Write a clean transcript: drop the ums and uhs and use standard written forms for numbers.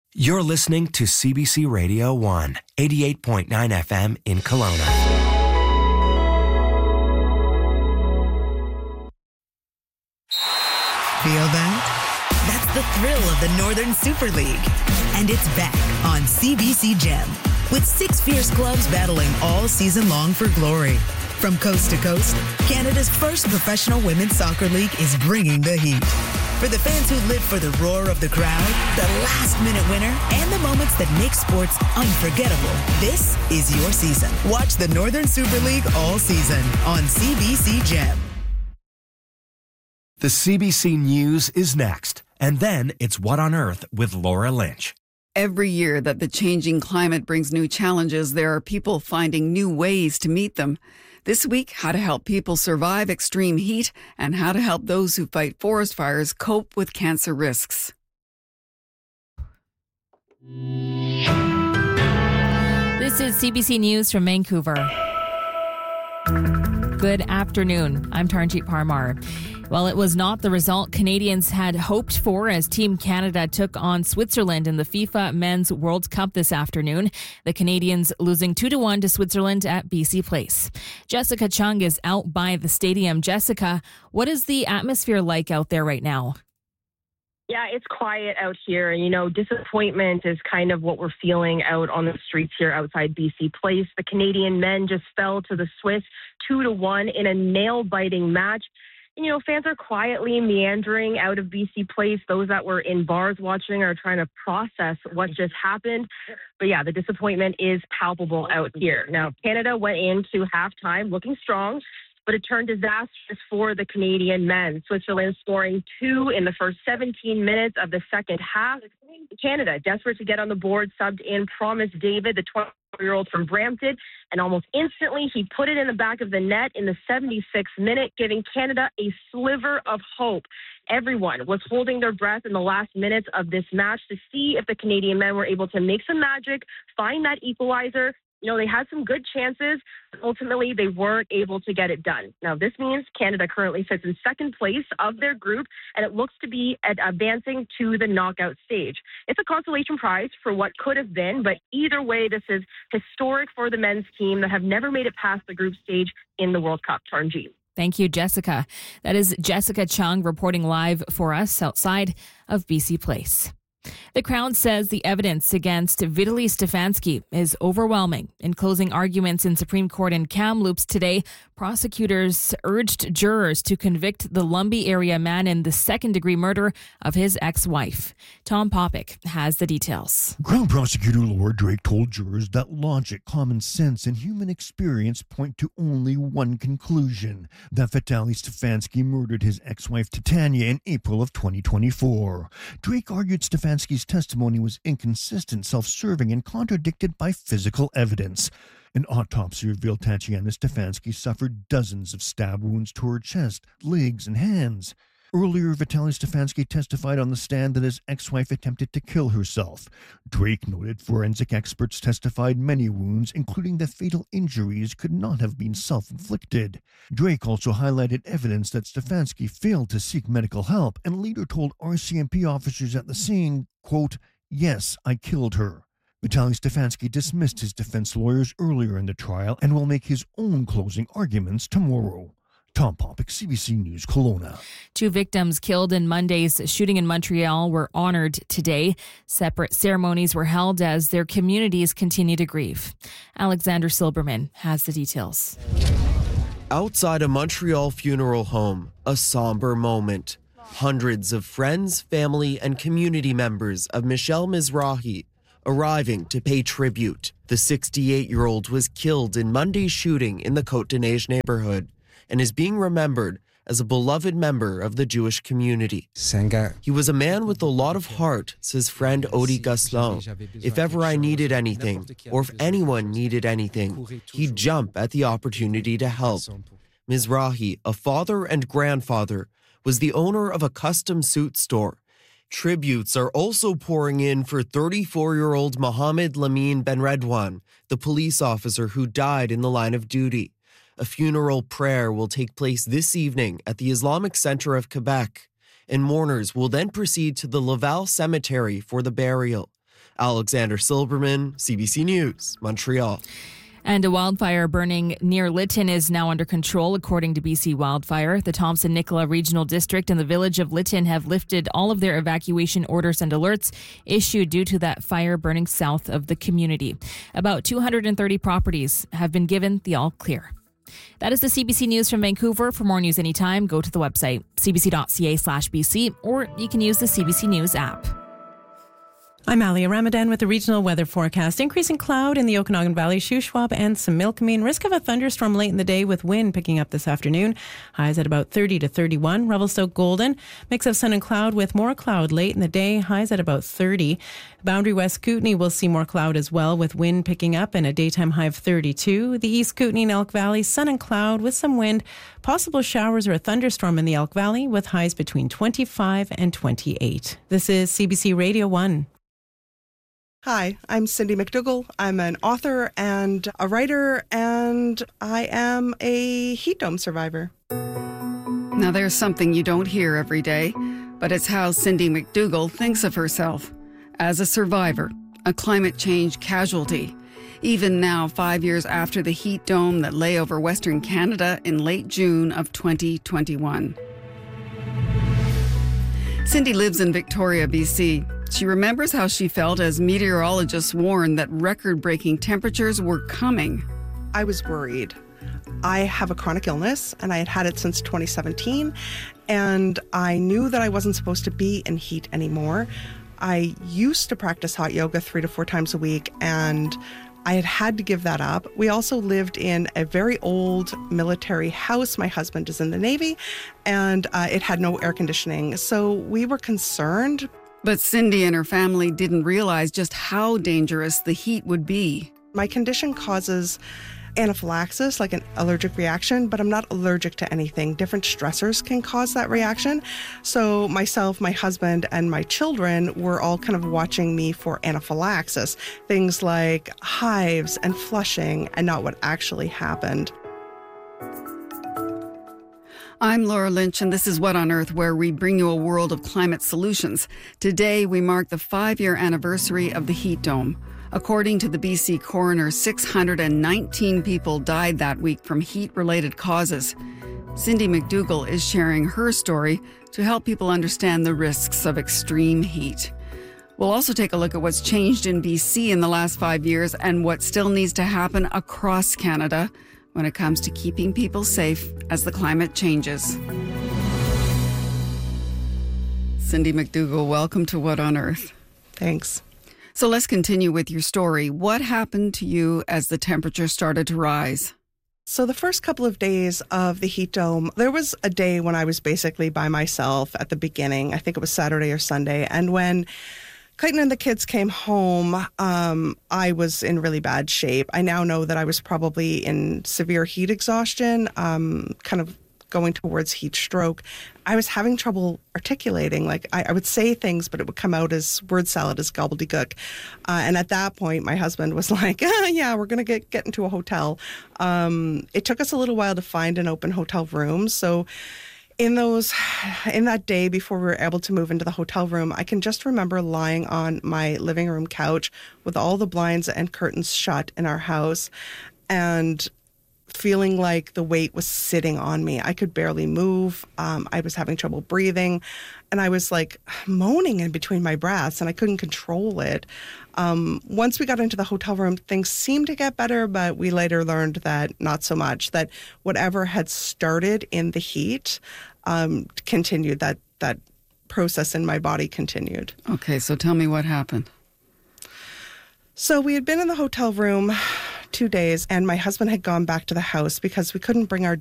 You're listening to CBC Radio 1, 88.9 FM in Kelowna. Feel that? That's the thrill of the Northern Super League. And it's back on CBC Gem, with 6 fierce clubs battling all season long for glory. From coast to coast, Canada's first professional women's soccer league is bringing the heat. For the fans who live for the roar of the crowd, the last-minute winner, and the moments that make sports unforgettable, this is your season. Watch the Northern Super League all season on CBC Gem. The CBC News is next, and then it's What on Earth with Laura Lynch. Every year that the changing climate brings new challenges, there are people finding new ways to meet them. This week, how to help people survive extreme heat and how to help those who fight forest fires cope with cancer risks. This is CBC News from Vancouver. Good afternoon. I'm Taranjeet Parmar. Well, it was not the result Canadians had hoped for as Team Canada took on Switzerland in the FIFA Men's World Cup this afternoon. The Canadians losing 2-1 to Switzerland at BC Place. Jessica Chung is out by the stadium. Jessica, what is the atmosphere like out there right now? Yeah, it's quiet out here. And, disappointment is kind of what we're feeling out on the streets here outside BC Place. The Canadian men just fell to the Swiss 2-1 in a nail-biting match. Fans are quietly meandering out of BC Place. Those that were in bars watching are trying to process what just happened. But yeah, the disappointment is palpable out here. Now, Canada went into halftime looking strong, but it turned disastrous for the Canadian men. Switzerland scoring 2 in the first 17 minutes of the second half. Canada, desperate to get on the board, subbed in Promise David, the 20-year-old from Brampton, and almost instantly he put it in the back of the net in the 76th minute, giving Canada a sliver of hope. Everyone was holding their breath in the last minutes of this match to see if the Canadian men were able to make some magic, find that equalizer. They had some good chances, but ultimately they weren't able to get it done. Now, this means Canada currently sits in second place of their group, and it looks to be advancing to the knockout stage. It's a consolation prize for what could have been, but either way, this is historic for the men's team that have never made it past the group stage in the World Cup. Taranjeet. Thank you, Jessica. That is Jessica Chung reporting live for us outside of BC Place. The Crown says the evidence against Vitaly Stefanski is overwhelming. In closing arguments in Supreme Court in Kamloops today, prosecutors urged jurors to convict the Lumby area man in the second-degree murder of his ex-wife. Tom Popick has the details. Crown Prosecutor Laura Drake told jurors that logic, common sense, and human experience point to only one conclusion, that Vitaly Stefanski murdered his ex-wife Titania in April of 2024. Drake argued Stefanski's testimony was inconsistent, self-serving, and contradicted by physical evidence. An autopsy revealed Tatiana Stefanski suffered dozens of stab wounds to her chest, legs, and hands. Earlier, Vitaly Stefanski testified on the stand that his ex-wife attempted to kill herself. Drake noted forensic experts testified many wounds, including that fatal injuries, could not have been self-inflicted. Drake also highlighted evidence that Stefanski failed to seek medical help and later told RCMP officers at the scene, quote, "Yes, I killed her." Vitaly Stefanski dismissed his defense lawyers earlier in the trial and will make his own closing arguments tomorrow. Tom Popick, CBC News, Kelowna. 2 victims killed in Monday's shooting in Montreal were honored today. Separate ceremonies were held as their communities continue to grieve. Alexander Silberman has the details. Outside a Montreal funeral home, a somber moment. Hundreds of friends, family, and community members of Michelle Mizrahi arriving to pay tribute. The 68-year-old was killed in Monday's shooting in the Côte-des-Neiges neighborhood and is being remembered as a beloved member of the Jewish community. He was a man with a lot of heart, says friend Odi Gosselin. If ever I needed anything, or if anyone needed anything, he'd jump at the opportunity to help. Mizrahi, a father and grandfather, was the owner of a custom suit store. Tributes are also pouring in for 34-year-old Mohammed Lamine Benredwan, the police officer who died in the line of duty. A funeral prayer will take place this evening at the Islamic Center of Quebec, and mourners will then proceed to the Laval Cemetery for the burial. Alexander Silberman, CBC News, Montreal. And a wildfire burning near Lytton is now under control, according to BC Wildfire. The Thompson-Nicola Regional District and the village of Lytton have lifted all of their evacuation orders and alerts issued due to that fire burning south of the community. About 230 properties have been given the all clear. That is the CBC News from Vancouver. For more news anytime, go to the website cbc.ca/BC, or you can use the CBC News app. I'm Alia Ramadan with the regional weather forecast. Increasing cloud in the Okanagan Valley, Shuswap and Similkameen. Risk of a thunderstorm late in the day with wind picking up this afternoon. Highs at about 30 to 31. Revelstoke Golden. Mix of sun and cloud with more cloud late in the day. Highs at about 30. Boundary West Kootenay will see more cloud as well with wind picking up and a daytime high of 32. The East Kootenay and Elk Valley, sun and cloud with some wind. Possible showers or a thunderstorm in the Elk Valley with highs between 25 and 28. This is CBC Radio 1. Hi, I'm Cindy McDougall. I'm an author and a writer, and I am a heat dome survivor. Now, there's something you don't hear every day, but it's how Cindy McDougall thinks of herself as a survivor, a climate change casualty. Even now, 5 years after the heat dome that lay over Western Canada in late June of 2021. Cindy lives in Victoria, BC. She remembers how she felt as meteorologists warned that record-breaking temperatures were coming. I was worried. I have a chronic illness, and I had had it since 2017, and I knew that I wasn't supposed to be in heat anymore. I used to practice hot yoga 3 to 4 times a week, and I had to give that up. We also lived in a very old military house. My husband is in the Navy, and it had no air conditioning. So we were concerned. But Cindy and her family didn't realize just how dangerous the heat would be. My condition causes anaphylaxis, like an allergic reaction, but I'm not allergic to anything. Different stressors can cause that reaction. So myself, my husband, and my children were all kind of watching me for anaphylaxis, things like hives and flushing, and not what actually happened. I'm Laura Lynch, and this is What on Earth, where we bring you a world of climate solutions. Today, we mark the 5-year anniversary of the heat dome. According to the BC coroner, 619 people died that week from heat-related causes. Cindy McDougall is sharing her story to help people understand the risks of extreme heat. We'll also take a look at what's changed in BC in the last 5 years and what still needs to happen across Canada when it comes to keeping people safe as the climate changes. Cindy McDougall, welcome to What on Earth. Thanks. So let's continue with your story. What happened to you as the temperature started to rise? So the first couple of days of the heat dome, there was a day when I was basically by myself at the beginning. I think it was Saturday or Sunday. And when Clayton and the kids came home, I was in really bad shape. I now know that I was probably in severe heat exhaustion, kind of going towards heat stroke. I was having trouble articulating. Like I would say things, but it would come out as word salad, as gobbledygook. And at that point, my husband was like, yeah, we're going to get into a hotel. It took us a little while to find an open hotel room. So in that day before we were able to move into the hotel room, I can just remember lying on my living room couch with all the blinds and curtains shut in our house and feeling like the weight was sitting on me. I could barely move. I was having trouble breathing, and I was like moaning in between my breaths, and I couldn't control it. Once we got into the hotel room, things seemed to get better, but we later learned that not so much, that whatever had started in the heat continued, that process in my body continued. Okay, so tell me what happened. So we had been in the hotel room 2 days, and my husband had gone back to the house because we couldn't bring our